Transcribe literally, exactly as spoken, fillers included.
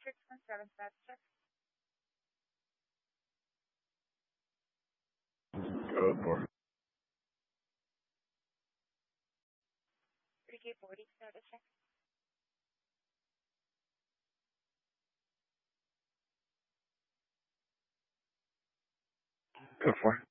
six one seven five check. Good boy. three K forty start a check. Good boy.